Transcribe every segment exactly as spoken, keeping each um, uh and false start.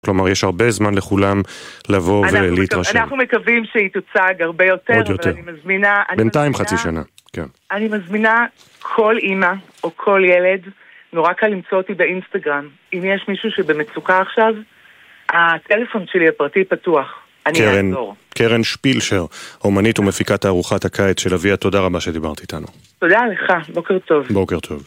כלומר, יש הרבה זמן לכולם לבוא ולהתרשם. אנחנו מקווים שהיא תוצג הרבה יותר, עוד יותר. אבל אני מזמינה... בינתיים חצי שנה, כן. אני מזמינה כל אימא או כל ילד, נורא קל למצוא אותי באינסטגרם. אם יש מישהו שבמצוקה עכשיו, הטלפון שלי הפרטי פתוח. אני אעזור. קרן שפילשר, אומנית ומפיקת תערוכת הקיץ של אביה, תודה רבה שדיברת איתנו. תודה לך, בוקר טוב. בוקר טוב.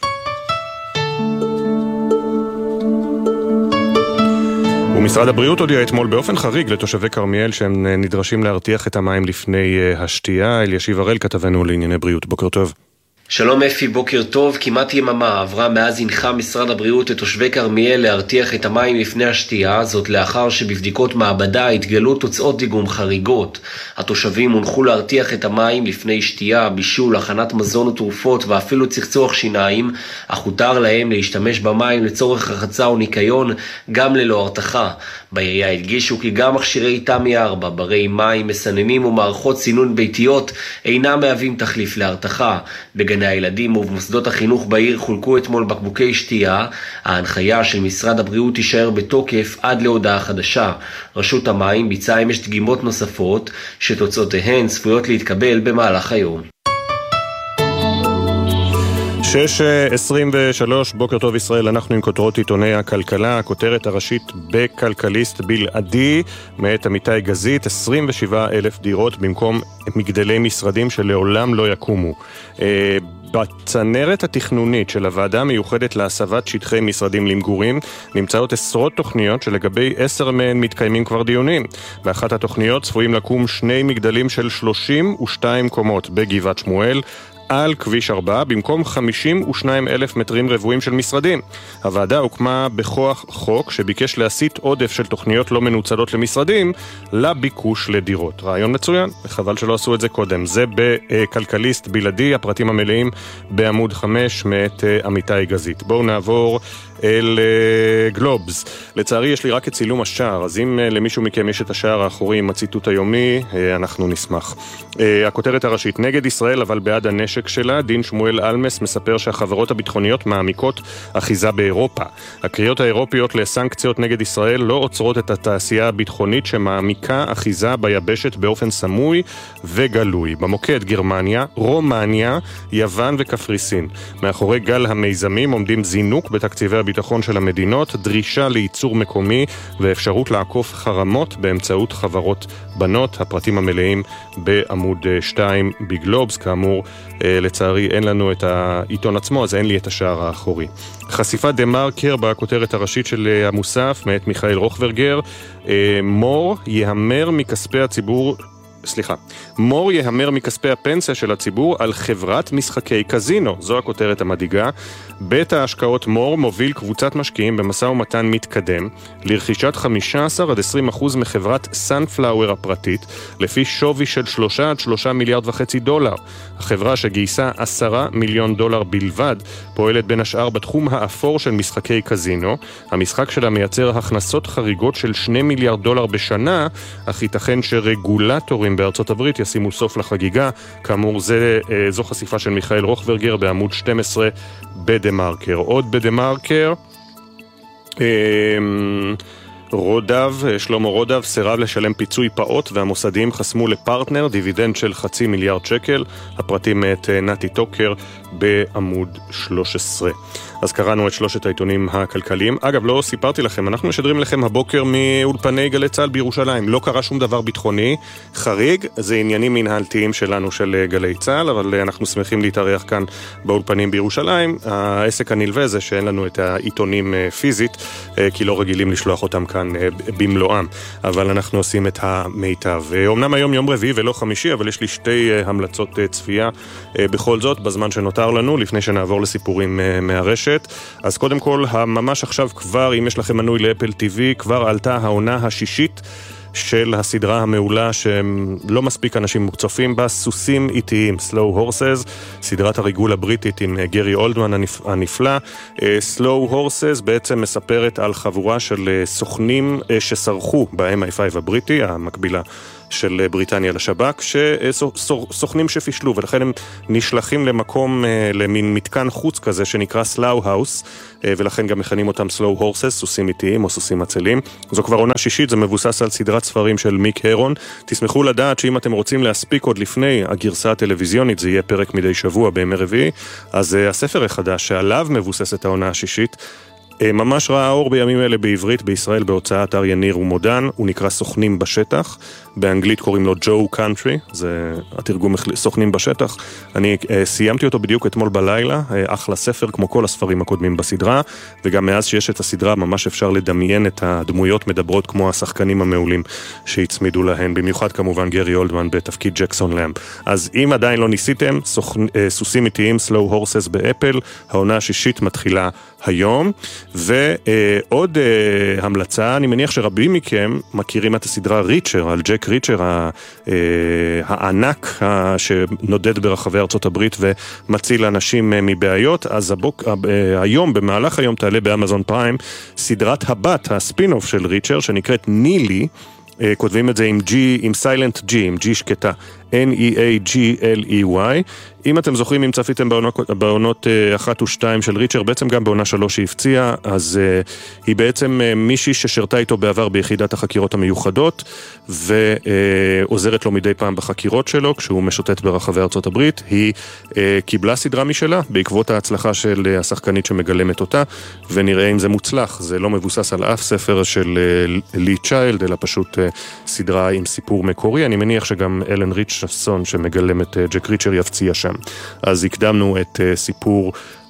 ומשרד הבריאות הודיע אתמול באופן חריג לתושבי כרמיאל שהם נדרשים להרתיח את המים לפני השתייה. אלישיב הראל, כתבנו לענייני בריאות. בוקר טוב. שלום אפי, בוקר טוב. כמעט יממה עברה מאז הנחה משרד הבריאות את תושבי כרמיאל להרתיח את המים לפני השתייה, זאת לאחר שבבדיקות מעבדה התגלו תוצאות דיגום חריגות. התושבים הונחו להרתיח את המים לפני שתייה, בישול, הכנת מזון ותרופות ואפילו צחצוח שיניים, אך הותר להם להשתמש במים לצורך רחצה או ניקיון גם ללא הרתחה. בעירייה הדגישו כי גם מכשירי תמי ארבע, ברי מים, מסננים ומערכות סינון ביתיות אינם מהווים תחליף להרתחה. בגני הילדים ובמוסדות החינוך בעיר חולקו אתמול בקבוקי שתייה. ההנחיה של משרד הבריאות תישאר בתוקף עד להודעה חדשה. רשות המים ביצעה אמש דגימות נוספות שתוצאותיהן צפויות להתקבל במהלך היום. שש עשרים ושלוש, בוקר טוב ישראל, אנחנו עם כותרות עיתוני הכלכלה. הכותרת הראשית בכלכליסט בלעדי מאת אמיתי גזית, עשרים ושבעה אלף דירות במקום מגדלי משרדים שלעולם לא יקומו. בצנרת התכנונית של הוועדה מיוחדת להסבת שטחי משרדים למגורים נמצאות עשרות תוכניות שלגבי עשר מהן מתקיימים כבר דיונים. באחת התוכניות צפויים לקום שני מגדלים של שלושים ושתיים קומות בגבעת שמואל על כביש ארבע, במקום חמישים ושניים אלף מטרים רבועים של משרדים. הוועדה הוקמה בכוח חוק שביקש להסיט עודף של תוכניות לא מנוצלות למשרדים לביקוש לדירות. רעיון מצוין, חבל שלא עשו את זה קודם. זה בכלכליסט בלעדי, הפרטים המלאים בעמוד חמש מאת אמיתי גזית. בואו נעבור אל גלובס. לצערי יש לי רק את צילום השער, אז אם למישהו מכם יש את השער האחורי עם הציטוט היומי, אנחנו נשמח. הכותרת הראשית, נגד ישראל אבל בעד הנשק שלה. דין שמואל אלמס מספר שהחברות הביטחוניות מעמיקות אחיזה באירופה. הקריאות האירופיות לסנקציות נגד ישראל לא עוצרות את התעשייה הביטחונית שמעמיקה אחיזה ביבשת באופן סמוי וגלוי. במוקד גרמניה, רומניה, יוון וקפריסין. מאחורי גל המיזמים עומדים זינוק בתקציבי הביטחון של המדינות, דרישה לייצור מקומי ואפשרות לעקוף חרמות באמצעות חברות בנות. הפרטים המלאים בעמוד שתיים בגלובס. כאמור, לצערי אין לנו את העיתון עצמו, אז אין לי את השער האחורי. חשיפת דה מרקר בכותרת הראשית של המוסף מאת מיכאל רוכברגר. מור יהמר מכספי הציבור סליחה, מור יהמר מכספי הפנסיה של הציבור על חברת משחקי קזינו. זו הכותרת המדאיגה. בית ההשקעות מור מוביל קבוצת משקיעים במשא ומתן מתקדם לרכישת חמישה עשר עד עשרים אחוז מחברת סנפלאואר הפרטית לפי שווי של שלושה עד שלושה מיליארד וחצי דולר. החברה שגייסה עשרה מיליון דולר בלבד פועלת בין השאר בתחום האפור של משחקי קזינו. המשחק שלה מייצר הכנסות חריגות של שני מיליארד דולר בשנה, אך ייתכן שרגולטורים בארצות הברית ישימו סוף לחגיגה. כאמור, זה, זו חשיפה של מיכאל רוכברגר בעמוד שתים עשרה בדה מרקר. עוד בדה מרקר, רודב, שלמה רודב סירב לשלם פיצוי פעוט והמוסדיים חסמו לפרטנר דיבידנד של חצי מיליארד שקל. הפרטים את נתי טוקר בעמוד שלוש עשרה. אז קראנו את שלושת העיתונים הכלכליים. אגב, לא סיפרתי לכם, אנחנו משדרים לכם הבוקר מאולפני גלי צהל בירושלים. לא קרה שום דבר ביטחוני חריג, זה עניינים מנהלתיים שלנו של גלי צהל, אבל אנחנו שמחים להתארח כאן באולפנים בירושלים. העסק הנלווה זה שאין לנו את העיתונים פיזית, כי לא רגילים לשלוח אותם כאן במלואם, אבל אנחנו עושים את המיטב. אמנם היום יום רביעי ולא חמישי, אבל יש לי שתי המלצות צפייה בכל זאת, בזמן שנותר לנו, לפני שנעבור לסיפורים מהרשת. אז קודם כל, ממש עכשיו כבר, אם יש לכם מנוי לאפל טיווי, כבר עלתה העונה השישית של הסדרה המעולה שלא מספיק אנשים צופים בה, סוסים איטיים, Slow Horses, סדרת הריגול הבריטית עם גרי אולדמן הנפלא. Slow Horses בעצם מספרת על חבורה של סוכנים שסרחו ב-אם איי פייב הבריטי, המקבילה של בריטניה לשב"כ, שסוכנים שפישלו, ולכן הם נשלחים למקום, למין מתקן חוץ כזה שנקרא סלאו האוס, ולכן גם מכנים אותם סלואו הורסס, סוסים איטיים או סוסים עצלים. זו כבר עונה שישית, זה מבוסס על סדרת ספרים של מיק הרון. תשמחו לדעת שאם אתם רוצים להספיק עוד לפני הגרסה הטלוויזיונית, זה יהיה פרק מדי שבוע בימי רביעי, אז הספר החדש שעליו מבוססת העונה השישית, ממש ראה אור בימים אלה בעברית, בישראל בהוצאת אריה ניר ומודן, הוא נקרא סוכנים בשטח, באנגלית קוראים לו ג'ו קאנטרי, זה התרגום סוכנים בשטח. אני סיימתי אותו בדיוק אתמול בלילה, אחלה ספר כמו כל הספרים הקודמים בסדרה, וגם מאז שיש את הסדרה ממש אפשר לדמיין את הדמויות מדברות כמו השחקנים המעולים שהצמידו להן, במיוחד כמובן גרי אולדמן בתפקיד ג'קסון למפ. אז אם עדיין לא ניסיתם, סוכנ... סוסים איטיים, סלואו הורסס באפל, העונה השישית מתחילה היום. ועוד uh, המלצה, אני מניח שרבים מכם מכירים את הסדרה ריצ'ר, על ג'ק ריצ'ר uh, הענק uh, שנודד ברחבי ארצות הברית ומציל אנשים uh, מבעיות. אז הבוק, uh, היום, במהלך היום תעלה באמזון פריים סדרת הבת, הספין-אוף של ריצ'ר, שנקראת נילי, uh, כותבים את זה עם G, עם סיילנט G, עם G שקטה, N E A G L E Y. אם אתם זוכרים, אם צפיתם בעונות, בעונות אחת ושתיים של ריצ'ר, בעצם גם בעונה שלוש היא הפציעה, אז uh, היא בעצם uh, מישהי ששרתה איתו בעבר ביחידת החקירות המיוחדות, ועוזרת uh, לו מדי פעם בחקירות שלו, כשהוא משוטט ברחבי ארצות הברית. היא uh, קיבלה סדרה משלה, בעקבות ההצלחה של uh, השחקנית שמגלמת אותה, ונראה אם זה מוצלח. זה לא מבוסס על אף ספר של uh, לי צ'יילד, אלא פשוט uh, סדרה עם סיפור מקורי. אני מניח שגם אלן ריצ'רסון שמגלם את uh, ג'ק ריצ'ר יפציע שם. אז הקדמנו את uh, סיפור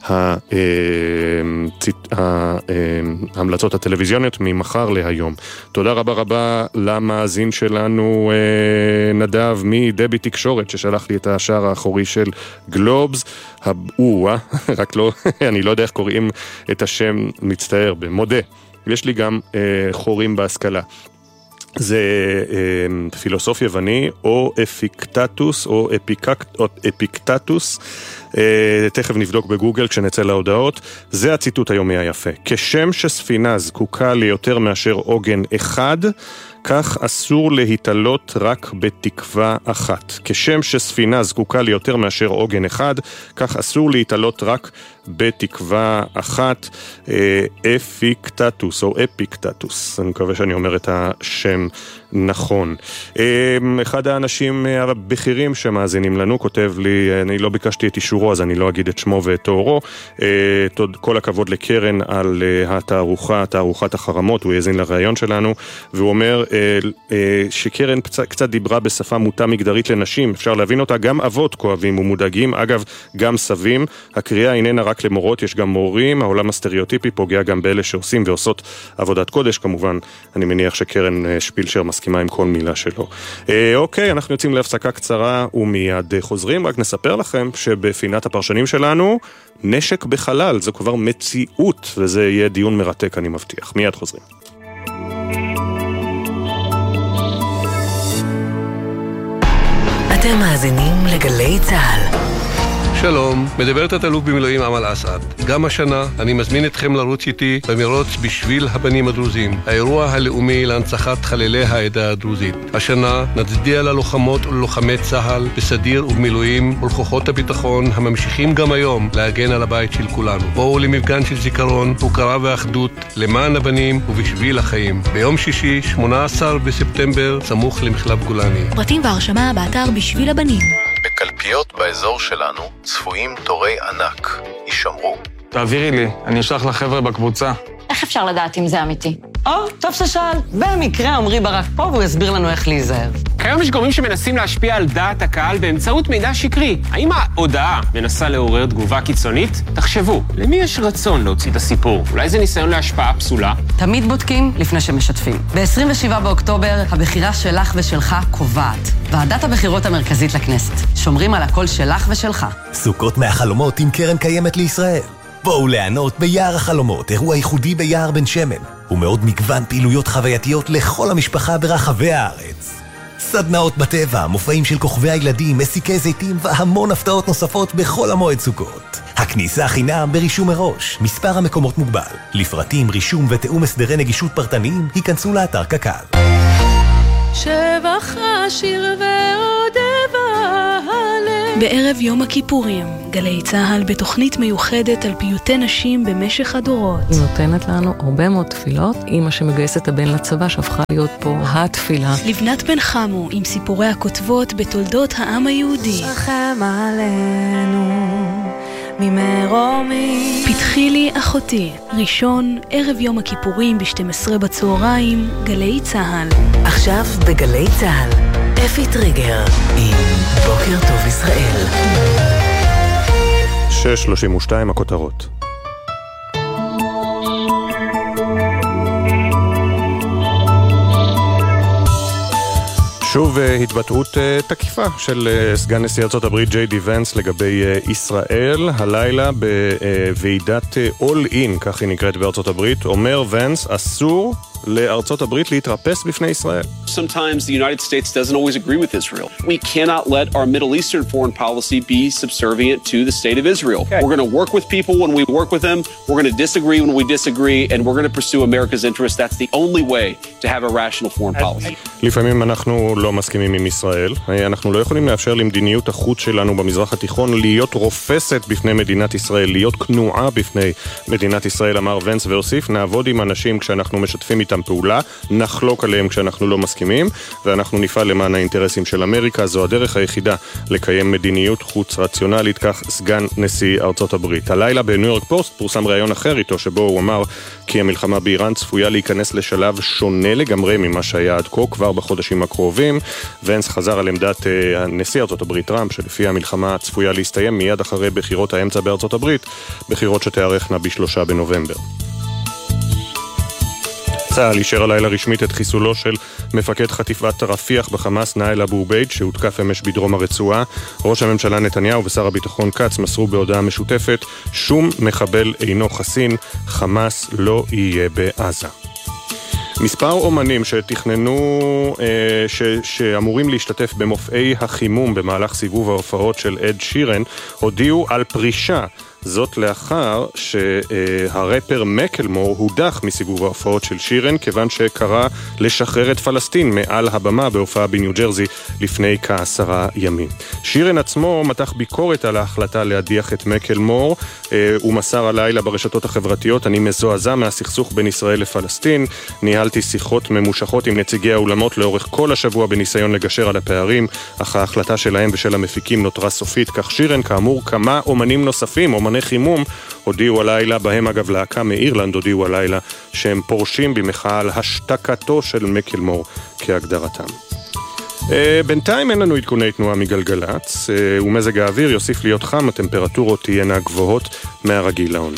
ההמלצות הטלוויזיוניות ממחר להיום. תודה רבה רבה למאזין שלנו נדב מדבי תקשורת ששלח לי את השער האחורי של גלובס. הבואה, רק לא, אני לא יודע איך קוראים את השם, מצטער, במודה. יש לי גם חורים בהשכלה. זה אה, פילוסוף יווני, או אפיקטטוס, או אפיקקט, או אפיקטטוס, אה, תכף נבדוק בגוגל כשנצא להודעות. זה הציטוט היומי היפה. כשם שספינה זקוקה ליותר מאשר עוגן אחד, כך אסור להתעלות רק בתקווה אחת. כשם שספינה זקוקה ליותר מאשר עוגן אחד, כך אסור להתעלות רק בתקווה אחת. אפיקטטוס או אפיקטטוס, אני מקווה שאני אומר את השם נכון. אחד האנשים הבכירים שמאזינים לנו כותב לי, אני לא ביקשתי את אישורו אז אני לא אגיד את שמו ואת תוארו, כל הכבוד לקרן על התערוכה, תערוכת החרמות, הוא יאזין לרעיון שלנו, והוא אומר שקרן קצת דיברה בשפה מוטה מגדרית לנשים, אפשר להבין אותה, גם אבות כואבים ומודאגים, אגב גם סבים, הקריאה איננה רק למורות, יש גם מורים, העולם הסטריאוטיפי פוגע גם באלה שעושים ועושות עבודת קודש, כמובן אני מניח שקרן שפילשר מסכימה עם כל מילה שלו. אוקיי, אנחנו יוצאים להפסקה קצרה ומיד חוזרים, רק נספר לכם שבפינת הפרשנים שלנו, נשק בחלל, זה כבר מציאות, וזה יהיה דיון מרתק אני מבטיח. מיד חוזרים. אתם מאזינים לגלי צהל. שלום, מדברת התאלוף במילואים אמל אסעד. גם השנה אני מזמין אתכם לרוץ איתי במרוץ בשביל הבנים הדרוזים, האירוע הלאומי להנצחת חללי העדה הדרוזית. השנה נצדיע ללוחמות וללוחמי צהל בסדיר ובמילואים ולכוחות הביטחון הממשיכים גם היום להגן על הבית של כולנו. בואו למפגן של זיכרון, הוקרה ואחדות למען הבנים ובשביל החיים. ביום שישי, שמונה עשר בספטמבר, סמוך למחלף גולני. פרטים והרשמה באתר בשביל הבנים. בקלפיות באזור שלנו צפויים תורי ענק. יישמרו. תעבירי לי, אני אשלח לחבר'ה בקבוצה. איך אפשר לדעת אם זה אמיתי? או, טוב ששאל. במקרה עמרי ברק פה והוא יסביר לנו איך להיזהר. כיום יש גורמים שמנסים להשפיע על דעת הקהל באמצעות מידע שקרי. האם ההודעה מנסה לעורר תגובה קיצונית? תחשבו, למי יש רצון להוציא את הסיפור? אולי זה ניסיון להשפעה פסולה? תמיד בודקים לפני שמשתפים. ב-עשרים ושבעה באוקטובר הבחירה שלך ושלך קובעת. ועדת הבחירות המרכזית לכנסת. שומרים על הקול שלך ושלך. סוכות מהחלומות עם קרן קיימת לישראל. בואו ליהנות ביער החלומות, אירוע ייחודי ביער בן שמן, ומאוד מגוון פעילויות חווייתיות לכל המשפחה ברחבי הארץ. סדנאות בטבע, מופעים של כוכבי הילדים, מסיקי זיתים והמון הפתעות נוספות בכל המועד סוכות. הכניסה חינם ברישום מראש, מספר המקומות מוגבל. לפרטים, רישום ותאום הסדרי נגישות פרטניים, היכנסו לאתר קק"ל. שבח השיר ועוד אבהלם. בערב יום הכיפורים, גלי צהל בתוכנית מיוחדת על פיוטי נשים במשך הדורות. היא נותנת לנו הרבה מאוד תפילות, אמא שמגייסת את הבן לצבא שהפכה להיות פה התפילה. לבנת בן חמו עם סיפורי הכותבות בתולדות העם היהודי. רחם עלינו ממרומי. פתחי לי אחותי, ראשון, ערב יום הכיפורים ב-שתים עשרה בצהריים, גלי צהל. עכשיו בגלי צהל, אפי טריגר עם בוקר טוב ישראל. שש שלושים ושתיים הכותרות. שוב התבטאות תקיפה של סגן נשיא ארצות הברית ג'יי די ונס לגבי ישראל. הלילה בוועידת All In, כך היא נקראת בארצות הברית, אומר ונס, אסור לארצות הברית להתרפס בפני ישראל. Sometimes the United States doesn't always agree with Israel. We cannot let our Middle Eastern foreign policy be subservient to the state of Israel. Okay. We're going to work with people when we work with them. We're going to disagree when we disagree, and we're going to pursue America's interests. That's the only way to have a rational foreign policy. לפעמים אנחנו לא מסכימים עם ישראל. אנחנו לא יכולים לאפשר למדיניות החוץ שלנו במזרח התיכון להיות רופסת בפני מדינת ישראל, להיות כנועה בפני מדינת ישראל, אמר ונס והוסיף, נעבוד עם אנשים כשאנחנו משתפים איתם פעולה, נחלוק עליהם כשאנחנו לא מסכימים, ואנחנו נפעל למען האינטרסים של אמריקה. זו הדרך היחידה לקיים מדיניות חוץ רציונלית, כך סגן נשיא ארצות הברית. הלילה בניו יורק פוסט פורסם ראיון אחר איתו, שבו הוא אמר כי המלחמה באיראן צפויה להיכנס לשלב שונה לגמרי ממה שהיה עד כה, כבר בחודשים הקרובים. ונס חזר על עמדת נשיא ארצות הברית טראמפ, שלפי המלחמה צפויה להסתיים מיד אחרי בחירות האמצע בארצות הברית, בחירות שתארכנה בשלושה בנובמבר. צה"ל אישר הלילה רשמית את חיסולו של מפקד חטיפת רפיח בחמאס נאיל אבו עובייד, שהותקף אמש בדרום הרצועה. ראש הממשלה נתניהו ושר הביטחון כץ מסרו בהודעה משותפת, שום מחבל אינו חסין, חמאס לא יהיה בעזה. מספר אומנים שתכננו, ש, שאמורים להשתתף במופעי החימום במהלך סיבוב ההופעות של אד שירן, הודיעו על פרישה. זאת לאחר שהרפר מקלמור הודח מסיבוב ההופעות של שירן, כיוון שקרא לשחרר את פלסטין מעל הבמה בהופעה בניו ג'רזי לפני כעשרה ימים. שירן עצמו מתח ביקורת על ההחלטה להדיח את מקלמור. הוא מסר הלילה ברשתות החברתיות, אני מזועזע מהסכסוך בין ישראל לפלסטין, ניהלתי שיחות ממושכות עם נציגי האולמות לאורך כל השבוע בניסיון לגשר על הפערים, אך ההחלטה שלהם ושל המפיקים נותרה סופית. כך שירן, כאמור, כמה אומנים נוספים, אומני חימום, הודיעו הלילה, בהם אגב להקה מאירלנד הודיעו הלילה שהם פורשים במחאה על השתקתו של מקלמור כהגדרתם. בינתיים אין לנו עדכוני תנועה מגלגלץ, ומזג האוויר יוסיף להיות חם, הטמפרטורות תהיינה גבוהות מהרגיל לעונה.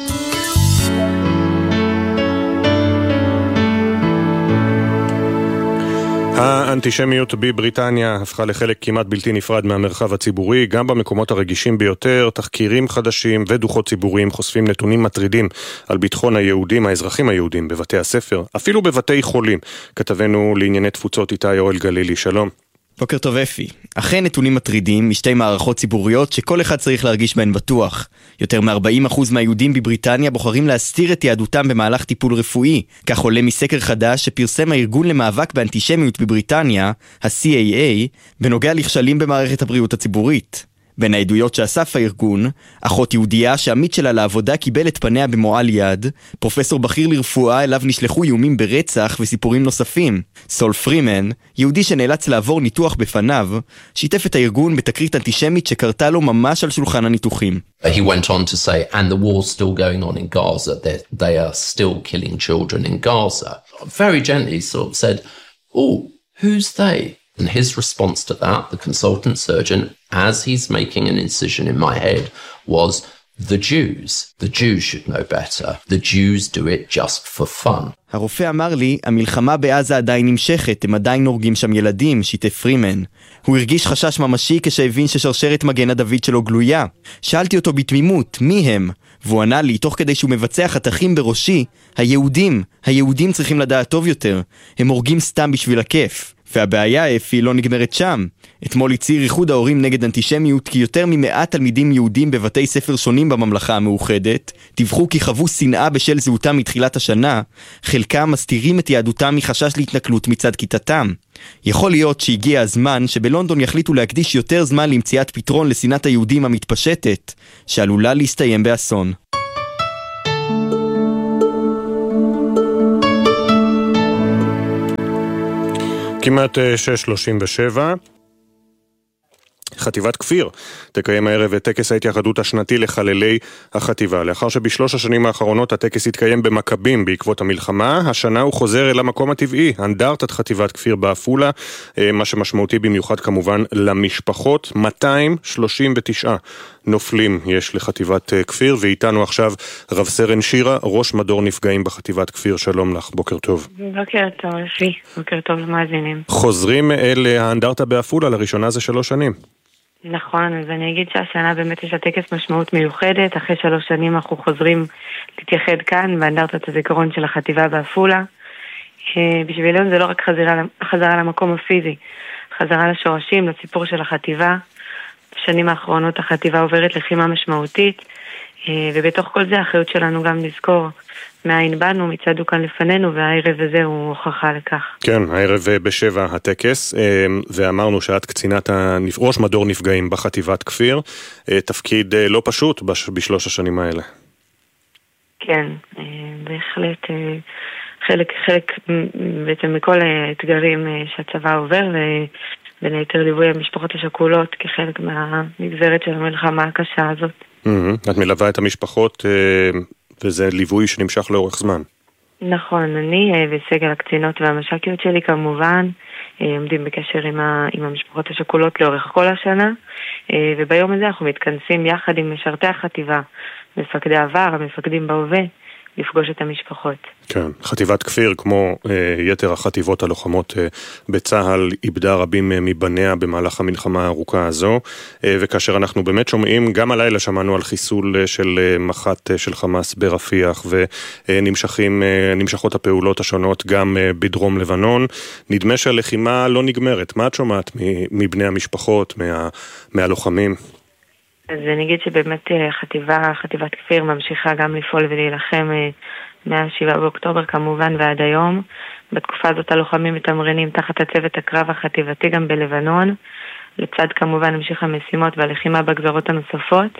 האנטישמיות בבריטניה הפכה לחלק כמעט בלתי נפרד מהמרחב הציבורי, גם במקומות הרגישים ביותר. תחקירים חדשים ודוחות ציבוריים חושפים נתונים מטרידים על ביטחון היהודים, האזרחים היהודים, בבתי הספר, אפילו בבתי חולים. כתבנו לענייני תפוצות איתי יואל גלילי, שלום. בוקר טוב אפי. אכן נתונים מטרידים משתי מערכות ציבוריות שכל אחד צריך להרגיש בהן בטוח. יותר מ-ארבעים אחוז מהיהודים בבריטניה בוחרים להסתיר את יהדותם במהלך טיפול רפואי. כך עולה מסקר חדש שפרסם הארגון למאבק באנטישמיות בבריטניה, ה-סי איי איי, בנוגע לכשלים במערכת הבריאות הציבורית. בין העדויות שאסף הארגון, אחות יהודייה שעמית שלה לעבודה קיבל את פניה במועל יד, פרופסור בכיר לרפואה אליו נשלחו איומים ברצח וסיפורים נוספים. סול פרימן, יהודי שנאלץ לעבור ניתוח בפניו, שיתף את הארגון בתקרית אנטישמית שקרתה לו ממש על שולחן הניתוחים. He went on to say, and the war's still going on in Gaza, they are still killing children in Gaza. Very gently sort of said, oh, who's they? And his response to that, the consultant surgeon, as he's making an incision in my head, was the Jews. The Jews should know better. The Jews do it just for fun. הרופא אמר לי, המלחמה בעזה עדיין נמשכת, הם עדיין הורגים שם ילדים, שיתף פרימן. הוא הרגיש חשש ממשי כשהבין ששרשרת מגן הדוד שלו גלויה. שאלתי אותו בתמימות, מי הם? והוא ענה לי, תוך כדי שהוא מבצע חתכים בראשי, היהודים, היהודים צריכים לדעת טוב יותר. הם הורגים סתם בשביל הכיף. והבעיה, אפי, לא נגמרת שם. אתמול הצהיר איחוד ההורים נגד אנטישמיות כי יותר ממאה תלמידים יהודים בבתי ספר שונים בממלכה המאוחדת דיווחו כי חוו שנאה בשל זהותם מתחילת השנה, חלקם מסתירים את יהדותם מחשש להתנכלות מצד כיתתם. יכול להיות שהגיע הזמן שבלונדון יחליטו להקדיש יותר זמן למציאת פתרון לשנאת היהודים המתפשטת, שעלולה להסתיים באסון. כמעט שש שלושים ושבע. חטיבת כפיר תקיים הערב את טקס ההתייחדות השנתי לחללי החטיבה. לאחר שבשלוש השנים האחרונות הטקס התקיים במכבים בעקבות המלחמה, השנה הוא חוזר אל המקום הטבעי, אנדרטת חטיבת כפיר בעפולה, מה שמשמעותי במיוחד כמובן למשפחות. מאתיים שלושים ותשע נופלים יש לחטיבת כפיר, ואיתנו עכשיו רב סרן שירה, ראש מדור נפגעים בחטיבת כפיר. שלום לך, בוקר טוב. בוקר טוב, לפי, בוקר טוב למאזינים. חוזרים אל האנדרטה בעפולה, לראשונה זה שלוש שנים. נכון, אז אני אגיד שהשנה באמת יש הטקס משמעות מיוחדת. אחרי שלוש שנים אנחנו חוזרים להתייחד כאן באנדרטת הזיכרון של החטיבה בעפולה. בשבילנו זה לא רק חזרה, חזרה למקום הפיזי, חזרה לשורשים, לסיפור של החטיבה. בשנים האחרונות החטיבה עוברת לחימה משמעותית, ובתוך כל זה האחריות שלנו גם לזכור מאין באנו, מצדו כאן לפנינו, והערב הזה הוא הוכחה לכך. כן, הערב בשבע הטקס, ואמרנו שאת קצינת ראש מדור נפגעים בחטיבת כפיר, תפקיד לא פשוט בשלוש השנים האלה. כן, בהחלט חלק, חלק בעצם מכל האתגרים שהצבא עובר, בין היתר ליווי המשפחות השכולות כחלק מהנגזרת של המלחמה הקשה הזאת. את מלווה את המשפחות, וזה ליווי שנמשך לאורך זמן. נכון, אני וסגל הקצינות והמש"קיות שלי כמובן עומדים בקשר עם, ה, עם המשפחות השכולות לאורך כל השנה, וביום הזה אנחנו מתכנסים יחד עם משרתי החטיבה, מפקדי עבר, המפקדים בהווה, לפגוש את המשפחות. כן, חטיבת כפיר, כמו אה, יתר החטיבות הלוחמות אה, בצהל, איבדה רבים אה, מבניה במהלך המלחמה הארוכה הזו, אה, וכאשר אנחנו באמת שומעים, גם הלילה שמענו על חיסול אה, של אה, מח"ט אה, של חמאס ברפיח, ונמשכים, אה, נמשכות הפעולות השונות גם אה, בדרום לבנון, נדמה שהלחימה לא נגמרת. מה את שומעת מבני המשפחות, מה, מהלוחמים? אז אני אגיד שבאמת חטיבה, חטיבת כפיר ממשיכה גם לפעול ולהילחם מה-שבעה באוקטובר כמובן ועד היום. בתקופה הזאת הלוחמים מתמרנים תחת הצוות הקרב החטיבתי גם בלבנון, לצד כמובן המשיך המשימות והלחימה בגזרות הנוספות.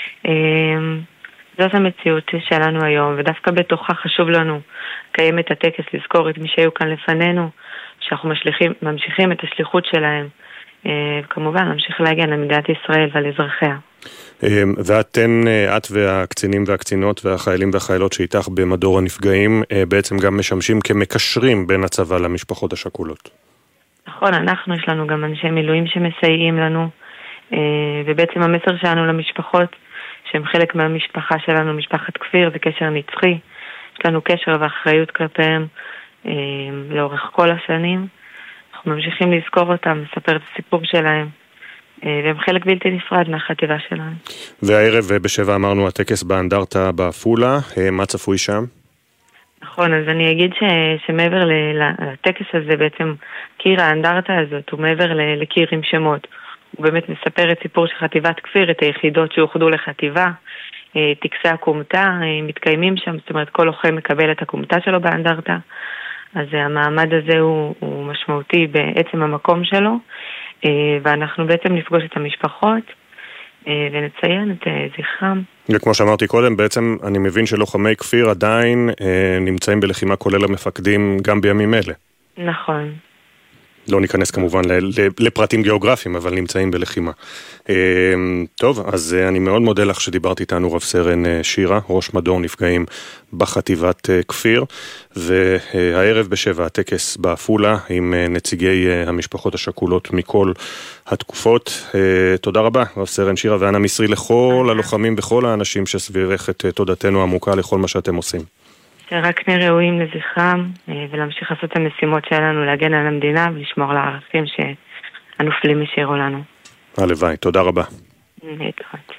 זאת המציאות שלנו היום, ודווקא בתוכה חשוב לנו לקיים את הטקס, לזכור את מי שהיו כאן לפנינו, שאנחנו משליחים, ממשיכים את השליחות שלהם, וכמובן נמשיך להגן על מדינת ישראל ועל אזרחיה. ואתן, את והקצינים והקצינות והחיילים והחיילות שאיתך במדור הנפגעים, בעצם גם משמשים כמקשרים בין הצבא למשפחות השכולות. נכון, אנחנו, יש לנו גם אנשי מילואים שמסייעים לנו, ובעצם המסר שלנו למשפחות, שהם חלק מהמשפחה שלנו, משפחת כפיר, זה קשר נצחי. יש לנו קשר ואחריות כלפיהם לאורך כל השנים. אנחנו ממשיכים לזכור אותם, לספר את הסיפור שלהם, והם חלק בלתי נפרד מהחטיבה שלנו. והערב בשבע אמרנו הטקס באנדרטה בעפולה, מה צפוי שם? נכון, אז אני אגיד ש, שמעבר לטקס הזה, בעצם קיר האנדרטה הזאת, הוא מעבר לקיר עם שמות. הוא באמת מספר את סיפור של חטיבת כפיר, את היחידות שאוחדו לחטיבה, טקסי הקומתה מתקיימים שם, זאת אומרת כל לוחם מקבל את הקומתה שלו באנדרטה, אז המעמד הזה הוא, הוא משמעותי בעצם המקום שלו, ואנחנו בעצם נפגוש את המשפחות ונציין את זכרם. וכמו שאמרתי קודם, בעצם אני מבין שלוחמי כפיר עדיין נמצאים בלחימה כולל המפקדים גם בימים אלה. נכון. לא ניכנס כמובן לפרטים גיאוגרפיים, אבל נמצאים בלחימה. טוב, אז אני מאוד מודה לך שדיברת איתנו, רב סרן שירה, ראש מדור נפגעים בחטיבת כפיר, והערב בשבע הטקס בעפולה עם נציגי המשפחות השכולות מכל התקופות. תודה רבה, רב סרן שירה, ואנה מסרי לכל הלוחמים וכל האנשים שסביבך את תודתנו עמוקה לכל מה שאתם עושים. שרק נהיה ראויים לזכרם ולהמשיך לעשות את המשימות שלנו, להגן על המדינה ולשמור על הערכים שהנופלים השאירו לנו. הלוואי, תודה רבה. להתראות.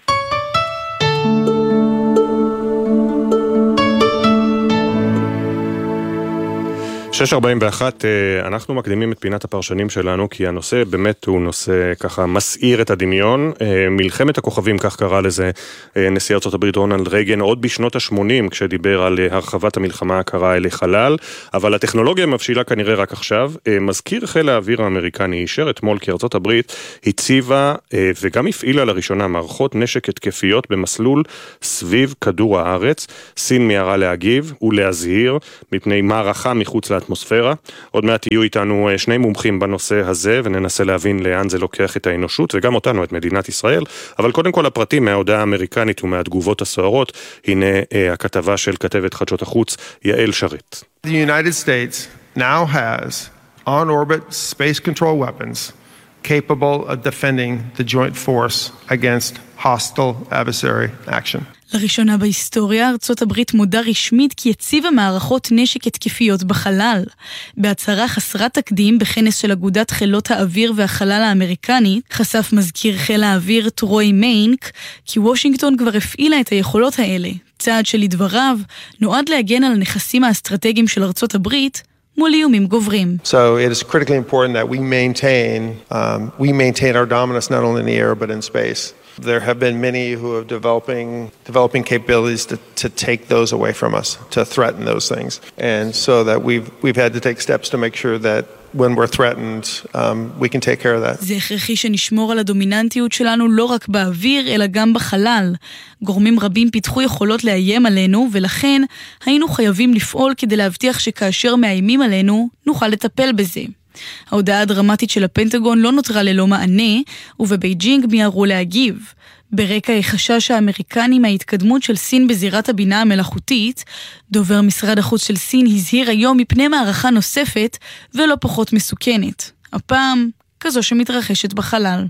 שש ארבעים ואחת, אנחנו מקדימים את פינת הפרשנים שלנו, כי הנושא באמת הוא נושא ככה מסעיר את הדמיון. מלחמת הכוכבים, כך קרא לזה נשיא ארצות הברית רונלד רייגן, עוד בשנות ה-שמונים, כשדיבר על הרחבת המלחמה הקרה אלי חלל, אבל הטכנולוגיה מבשילה כנראה רק עכשיו. מזכיר חיל האוויר האמריקני אישר אתמול כי ארצות הברית הציבה וגם הפעילה לראשונה מערכות נשק התקפיות במסלול סביב כדור הארץ. סין מיהרה להגיב ולהזהיר מפני מערכה מחוץ לאטמוספירה. עוד מעט יהיו איתנו שני מומחים בנושא הזה, וננסה להבין לאן זה לוקח את האנושות, וגם אותנו, את מדינת ישראל. אבל קודם כל הפרטים מההודעה האמריקנית ומהתגובות הסוערות. הנה הכתבה של כתבת חדשות החוץ, יעל שרת. The United States now has on-orbit space control weapons capable of defending the joint force against hostile adversary action. לראשונה בהיסטוריה, ארצות הברית מודה רשמית כי הציבה מערכות נשק התקפיות בחלל. בהצהרה חסרת תקדים בכנס של אגודת חילות האוויר והחלל האמריקני, חשף מזכיר חיל האוויר טרוי מיינק, כי וושינגטון כבר הפעילה את היכולות האלה. צעד שלדבריו נועד להגן על הנכסים האסטרטגיים של ארצות הברית, מול איומים גוברים. So it is critically important that we maintain, um, we maintain our dominance not only in the air but in space. There have been many who are developing developing capabilities to to take those away from us, to threaten those things, and so that we've we've had to take steps to make sure that when we're threatened, um, we can take care of that. זה הכרחי שנשמור על הדומיננטיות שלנו לא רק באוויר אלא גם בחלל. גורמים רבים פיתחו יכולות לאיים עלינו, ולכן היינו חייבים לפעול כדי להבטיח שכאשר מאיימים עלינו נוכל לטפל בזה. ההודעה הדרמטית של הפנטגון לא נותרה ללא מענה, ובבייג'ינג מיהרו להגיב. ברקע החשש האמריקני מההתקדמות של סין בזירת הבינה המלאכותית, דובר משרד החוץ של סין הזהיר היום מפני מערכה נוספת ולא פחות מסוכנת. הפעם כזו שמתרחשת בחלל.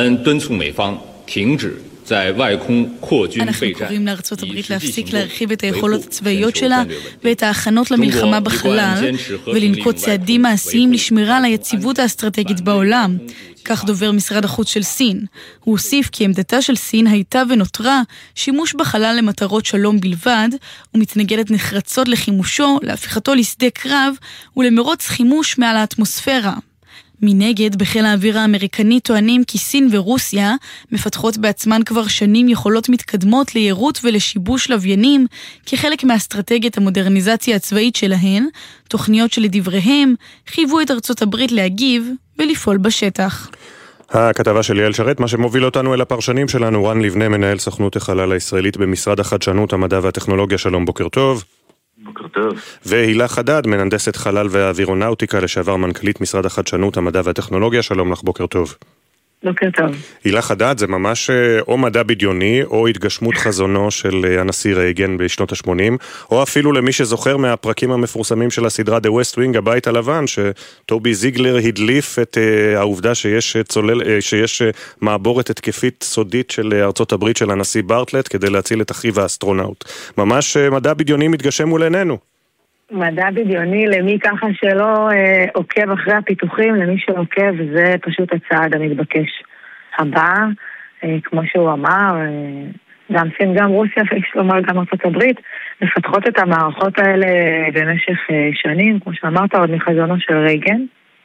אנחנו קוראים לארצות הברית להפסיק להרחיב את היכולות הצבאיות שלה ואת ההכנות למלחמה בחלל ולנקוט צעדים מעשיים לשמירה על היציבות האסטרטגית בעולם. כך דובר משרד החוץ של סין. הוא הוסיף כי עמדתה של סין הייתה ונותרה שימוש בחלל למטרות שלום בלבד, ומתנגדת נחרצות לחימושו, להפיכתו לשדה קרב ולמרוץ חימוש מעל האטמוספירה. מנגד, בחיל האוויר האמריקני טוענים כי סין ורוסיה מפתחות בעצמן כבר שנים יכולות מתקדמות לירות ולשיבוש לוויינים כחלק מהאסטרטגיית המודרניזציה הצבאית שלהן, תוכניות שלדבריהם חייבו את ארצות הברית להגיב ולפעול בשטח. הכתבה של יעל שרת, מה שמוביל אותנו אל הפרשנים שלנו, רן לבנה, מנהל סוכנות החלל הישראלית במשרד החדשנות, המדע והטכנולוגיה. שלום, בוקר טוב. בוקר טוב. והילה חדד, מנהנדסת חלל והאווירונאוטיקה, לשעבר מנכ"לית משרד החדשנות, המדע והטכנולוגיה. שלום לך, בוקר טוב. בוקר טוב. הילה חדד, זה ממש או מדע בדיוני, או התגשמות חזונו של הנשיא רייגן בשנות ה-שמונים, או אפילו למי שזוכר מהפרקים המפורסמים של הסדרה The West Wing, הבית הלבן, שטובי זיגלר הדליף את uh, העובדה שיש, צולל, uh, שיש uh, מעבורת התקפית סודית של ארצות הברית של הנשיא ברטלט, כדי להציל את אחיו האסטרונאוט. ממש uh, מדע בדיוני מתגשם מול עינינו. מדע בדיוני למי ככה שלא אה, עוקב אחרי הפיתוחים, למי שעוקב זה פשוט הצעד המתבקש הבא, אה, כמו שהוא אמר, אה, גם סין, גם רוסיה, ויש לומר גם ארצות הברית, מפתחות את המערכות האלה במשך אה, שנים, כמו שאמרת, עוד מחזונו של רייגן.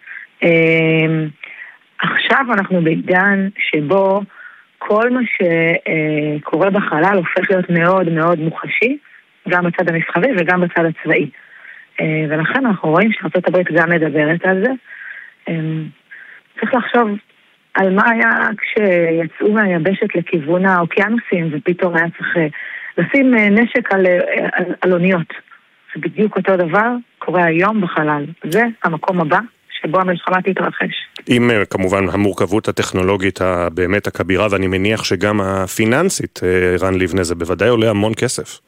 אה, עכשיו אנחנו בעידן שבו כל מה שקורה בחלל הופך להיות מאוד מאוד מוחשי, גם בצד המסחרי וגם בצד הצבאי. ולכן אנחנו רואים שארצות הברית גם מדברת על זה. צריך לחשוב על מה היה כשיצאו מהיבשת לכיוון האוקיינוסים, ופתאום היה צריך לשים נשק על, על, על אוניות. זה בדיוק אותו דבר קורה היום בחלל. זה המקום הבא שבו המלחמה תתרחש. עם כמובן המורכבות הטכנולוגית הבאמת הכבירה, ואני מניח שגם הפיננסית, רן לבנה, זה בוודאי עולה המון כסף.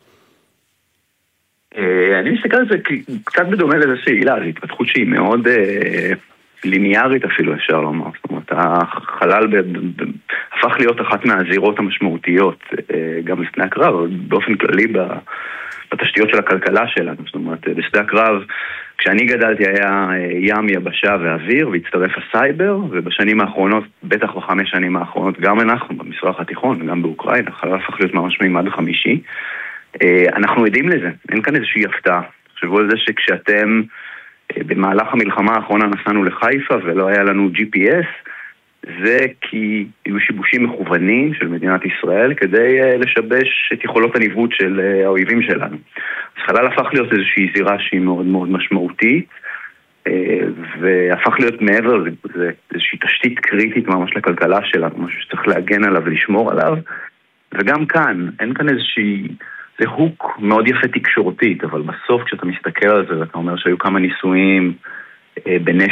אני מסתכל על זה קצת בדומה לזה שהילה, זו התפתחות שהיא מאוד ליניארית אפילו, אפשר לומר. זאת אומרת, החלל הפך להיות אחת מהזירות המשמעותיות גם לפני הקרב, אבל באופן כללי בתשתיות של הכלכלה שלנו. זאת אומרת, בשדה הקרב, כשאני גדלתי היה ים, יבשה ואוויר, והצטרף הסייבר, ובשנים האחרונות, בטח בחמש שנים האחרונות, גם אנחנו במזרח התיכון, גם באוקראינה, החלל הפך להיות ממש מימד חמישי. אנחנו עדים לזה, אין כאן איזושהי הפתעה. תחשבו על זה שכשאתם במהלך המלחמה האחרונה נסענו לחיפה ולא היה לנו ג'י פי אס, זה כי היו שיבושים מכוונים של מדינת ישראל כדי לשבש את יכולות הניווט של האויבים שלנו. אז חלל הפך להיות איזושהי זירה שהיא מאוד מאוד משמעותית, והפך להיות מעבר לזה, זה איזושהי תשתית קריטית ממש לכלכלה שלנו, משהו שצריך להגן עליו ולשמור עליו, וגם כאן, אין כאן איזושהי, זה הוק מאוד יפה תקשורתית, אבל בסוף כשאתה מסתכל על זה ואתה אומר שהיו כמה ניסויים בנשק,